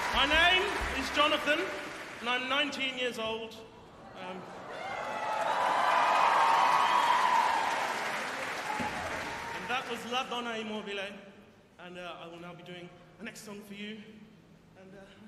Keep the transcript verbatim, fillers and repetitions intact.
My name is Jonathan, and I'm nineteen years old. Um, and that was La Donna Immobile, and uh, I will now be doing the next song for you. And. Uh,